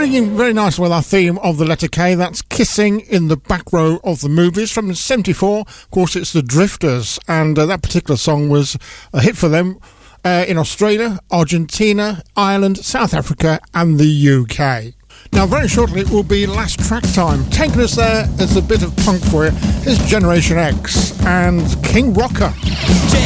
Singing very nice with our theme of the letter K, that's Kissing in the Back Row of the Movies from 74. Of course, it's the Drifters, and that particular song was a hit for them in Australia, Argentina, Ireland, South Africa and the UK. Now, very shortly it will be last track time. Taking us there is a bit of punk for you. Here's Generation X and King Rocker.